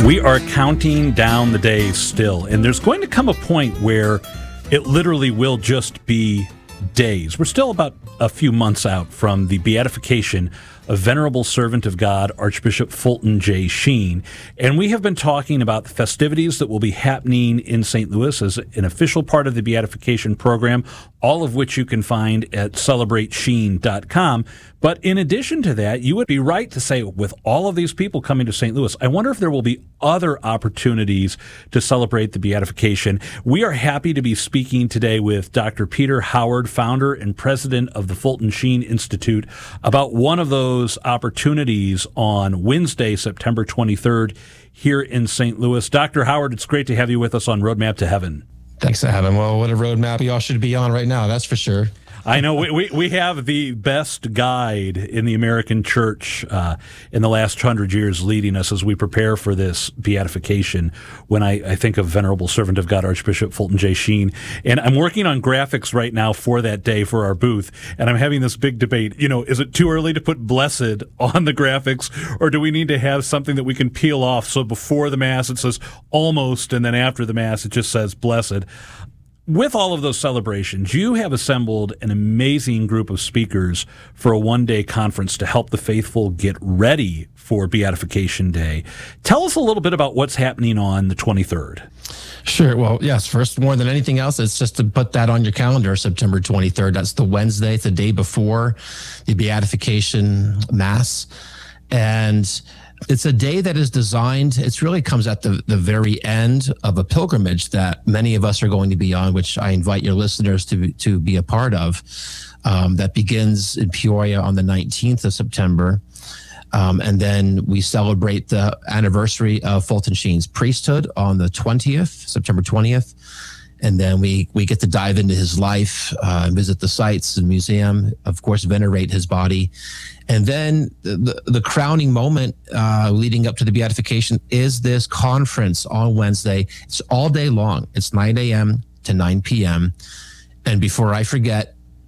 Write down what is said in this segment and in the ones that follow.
We are counting down the days still, and there's going to come a point where it literally will just be days. We're still about a few months out from the beatification of Venerable Servant of God, Archbishop Fulton J. Sheen. And we have been talking about the festivities that will be happening in St. Louis as an official part of the beatification program, all of which you can find at celebratesheen.com. But in addition to that, you would be right to say, with all of these people coming to St. Louis, I wonder if there will be other opportunities to celebrate the beatification. We are happy to be speaking today with Dr. Peter Howard, founder and president of the Fulton Sheen Institute, about one of those opportunities on Wednesday, September 23rd, here in St. Louis. Dr. Howard, it's great to have you with us on Roadmap to Heaven. Thanks, Adam. Well, what a roadmap we all should be on right now, that's for sure. I know we have the best guide in the American church in the last 100 years leading us as we prepare for this beatification when I think of Venerable Servant of God, Archbishop Fulton J. Sheen. And I'm working on graphics right now for that day for our booth, and I'm having this big debate. You know, is it too early to put blessed on the graphics, or do we need to have something that we can peel off so before the Mass it says almost, and then after the Mass it just says blessed? With all of those celebrations, you have assembled an amazing group of speakers for a one-day conference to help the faithful get ready for Beatification Day. Tell us a little bit about what's happening on the 23rd. Sure. Well, yes, first, more than anything else, it's just to put that on your calendar, September 23rd. That's the Wednesday. It's the day before the Beatification Mass. And it's a day that is designed, it really comes at the very end of a pilgrimage that many of us are going to be on, which I invite your listeners to be a part of, that begins in Peoria on the 19th of September. And then we celebrate the anniversary of Fulton Sheen's priesthood on the 20th, September 20th. And then we get to dive into his life, visit the sites and museum, of course, venerate his body. And then the crowning moment leading up to the beatification is this conference on Wednesday. It's all day long. It's 9 a.m. to 9 p.m. And before I forget,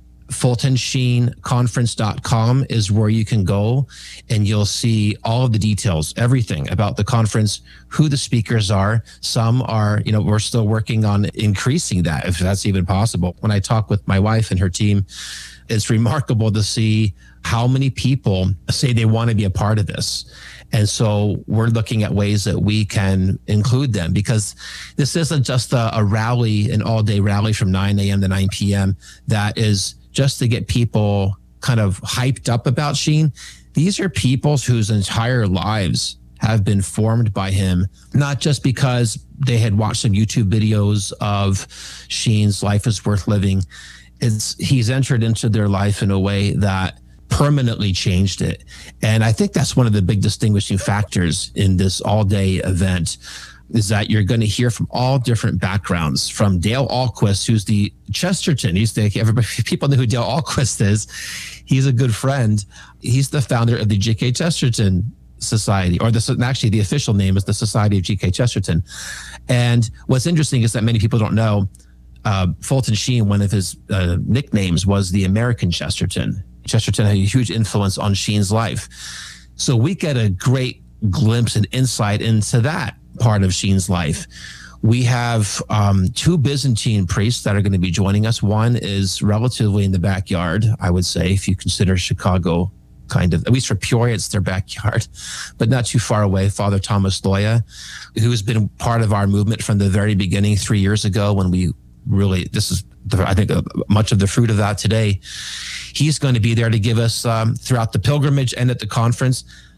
FultonSheenConference.com is where you can go, and you'll see all of the details, everything about the conference, who the speakers are. Some are, we're still working on increasing that, if that's even possible. When I talk with my wife and her team, it's remarkable to see how many people say they want to be a part of this. And so we're looking at ways that we can include them, because this isn't just a rally, an all-day rally from 9 a.m. to 9 p.m. that is just to get people kind of hyped up about Sheen. These are people whose entire lives have been formed by him, not just because they had watched some YouTube videos of Sheen's Life is Worth Living. He's entered into their life in a way that permanently changed it. And I think that's one of the big distinguishing factors in this all-day event, is that you're going to hear from all different backgrounds, from Dale Ahlquist, who's the Chesterton. People know who Dale Ahlquist is. He's a good friend. He's the founder of the G.K. Chesterton Society, or actually the official name is the Society of G.K. Chesterton. And what's interesting is that many people don't know Fulton Sheen, one of his nicknames was the American Chesterton. Chesterton had a huge influence on Sheen's life. So we get a great glimpse and insight into that part of Sheen's life. We have two Byzantine priests that are going to be joining us. One is relatively in the backyard, I would say, if you consider Chicago kind of, at least for Peoria, it's their backyard, but not too far away. Father Thomas Loya, who's been part of our movement from the very beginning 3 years ago, when we really, I think much of the fruit of that today. He's going to be there to give us throughout the pilgrimage and at the conference